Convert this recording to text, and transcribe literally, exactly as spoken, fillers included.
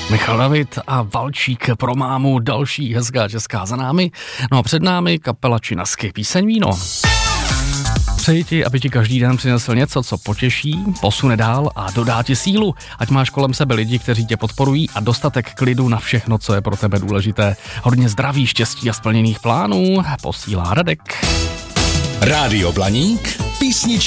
Michal David a Valčík pro mámu, další hezká česká za námi. No a před námi kapela Činasky, píseň Víno. Přeji ti, aby ti každý den přinesl něco, co potěší, posune dál a dodá ti sílu. Ať máš kolem sebe lidi, kteří tě podporují a dostatek klidu na všechno, co je pro tebe důležité. Hodně zdraví, štěstí a splněných plánů posílá Radek. Rádio Blaník, písničky